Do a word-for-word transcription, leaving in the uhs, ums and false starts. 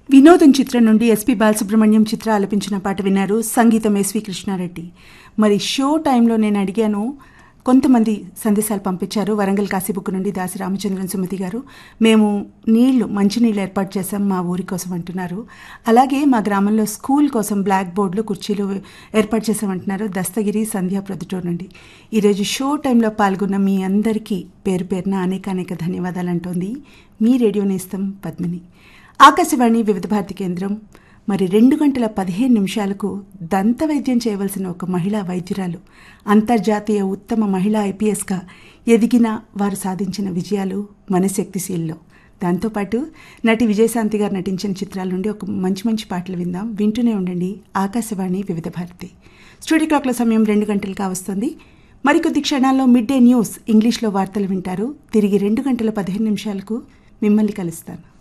వినోదం చిత్రం నుండి ఎస్పి బాలసుబ్రహ్మణ్యం చిత్ర ఆలపించిన పాట విన్నారు. సంగీతం ఎస్వి కృష్ణారెడ్డి. మరి షో టైంలో నేను అడిగాను, కొంతమంది సందేశాలు పంపించారు. వరంగల్ కాశీబుక్ నుండి దాసి రామచంద్రన్ సుమతి గారు, మేము నీళ్లు మంచినీళ్ళు ఏర్పాటు చేశాం మా ఊరి కోసం అంటున్నారు. అలాగే మా గ్రామంలో స్కూల్ కోసం బ్లాక్ బోర్డులు కుర్చీలు ఏర్పాటు చేశామంటున్నారు దస్తగిరి సంధ్యా ప్రొద్దుటూరు నుండి. ఈరోజు షో టైంలో పాల్గొన్న మీ అందరికీ పేరు పేరున అనేక అనేక ధన్యవాదాలు అంటోంది మీ రేడియో నేస్తం పద్మిని. ఆకాశవాణి వివిధ భారతి కేంద్రం. మరి రెండు గంటల పదిహేను నిమిషాలకు దంత వైద్యం చేయవలసిన ఒక మహిళా వైద్యురాలు, అంతర్జాతీయ ఉత్తమ మహిళా ఐపీఎస్గా ఎదిగిన వారు సాధించిన విజయాలు మనశక్తిశీల్లో. దాంతోపాటు నటి విజయశాంతి గారు నటించిన చిత్రాల నుండి ఒక మంచి మంచి పాటలు విందాం. వింటూనే ఉండండి ఆకాశవాణి వివిధ భారతి. స్టూడియో క్లాక్ల సమయం రెండు గంటలు కావస్తుంది. మరికొద్ది క్షణాల్లో మిడ్ డే న్యూస్ ఇంగ్లీష్లో వార్తలు వింటారు. తిరిగి రెండు గంటల పదిహేను నిమిషాలకు మిమ్మల్ని కలుస్తాను.